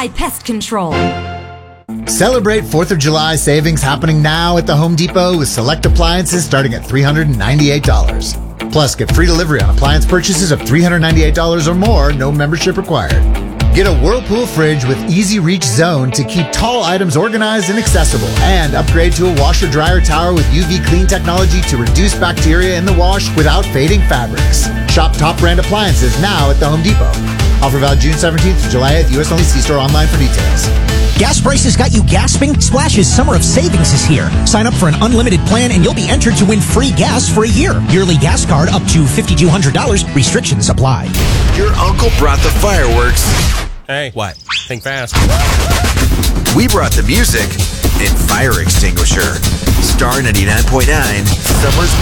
July Pest Control. Celebrate 4th of July savings happening now at the Home Depot with select appliances starting at $398. Plus, get free delivery on appliance purchases of $398 or more, no membership required. Get a Whirlpool fridge with Easy Reach Zone to keep tall items organized and accessible. And upgrade to a washer-dryer tower with UV clean technology to reduce bacteria in the wash without fading fabrics. Shop top brand appliances now at the Home Depot. Offer valid June 17th to July 8th. U.S. only. See store online for details. Gas prices got you gasping? Splash's Summer of Savings is here. Sign up for an unlimited plan and you'll be entered to win free gas for a year. Yearly gas card up to $5,200. Restrictions apply. Your uncle brought the fireworks. Hey. What? Think fast. We brought the music and fire extinguisher. Star 99.9, Summer's